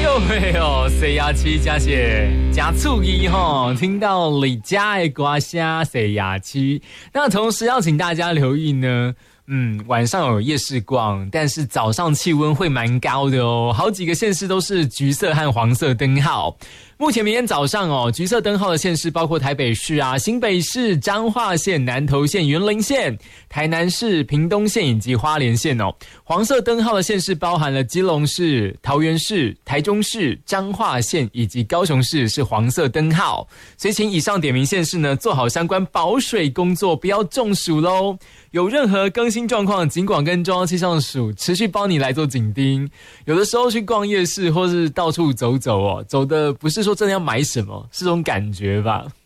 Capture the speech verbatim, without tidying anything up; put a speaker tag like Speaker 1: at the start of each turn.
Speaker 1: 呦喂哦，谁呀七加些加醋一哈，听到李家的瓜虾谁呀七，那同时要请大家留意呢。嗯，晚上有夜市逛，但是早上气温会蛮高的哦，好几个县市都是橘色和黄色灯号。目前明天早上哦，橘色灯号的县市包括台北市啊、新北市、彰化县、南投县、云林县、台南市、屏东县以及花莲县哦。黄色灯号的县市包含了基隆市、桃园市、台中市、彰化县以及高雄市是黄色灯号。所以请以上点名县市呢，做好相关保水工作，不要中暑咯。有任何更新状况，尽管跟中央气象署持续帮你来做紧盯。有的时候去逛夜市或是到处走走哦，走的不是说真的要买什么，是种感觉吧。